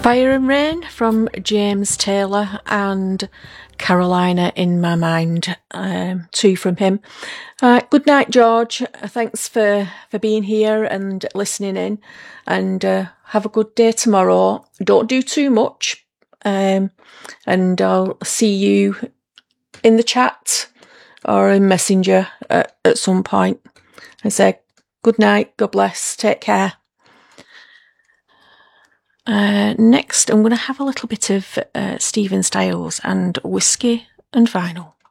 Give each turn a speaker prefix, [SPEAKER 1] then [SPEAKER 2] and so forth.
[SPEAKER 1] Fire and Rain from James Taylor and Carolina in My Mind, two from him. Good night, George. Thanks for being here and listening in, and have a good day tomorrow. Don't do too much, and I'll see you in the chat or in Messenger at some point. I say good night, God bless, take care. Next, I'm going to have a little bit of Stephen Styles and Whiskey and Vinyl.